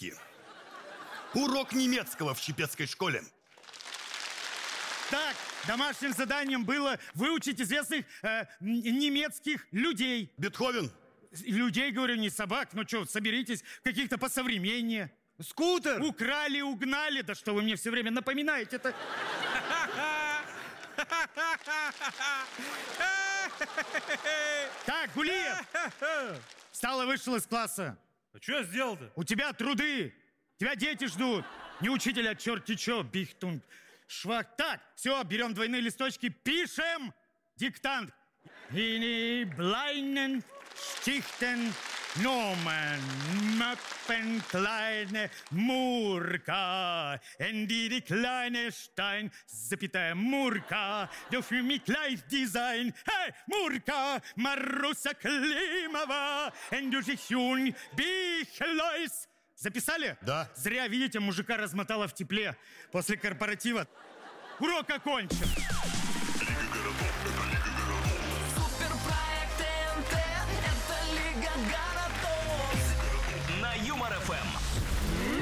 ученики. Урок немецкого в Щепецкой школе. Так, домашним заданием было выучить известных немецких людей. Бетховен. Людей, говорю, не собак. Ну что, соберитесь каких-то посовременнее. Скутер. Украли, угнали. Да что вы мне все время напоминаете это? Так, Гулиев, встал и вышел из класса. А что я сделал-то? У тебя труды. Тебя дети ждут. Не учитель, а черти чё, бихтунг. Швах. Так, все, берем двойные листочки, пишем диктант. Ини блайнен штихтен Nomen, Möppen, kleine Murka, in die kleine Stein, запятая Мурка, du für mich gleich Design, hey, Мурка, Маруся Климова, and du dich jung, Бихлойс. Записали? Да. Зря, видите, мужика размотало в тепле после корпоратива. Урок окончен. Суперпроект ТНТ, это Лига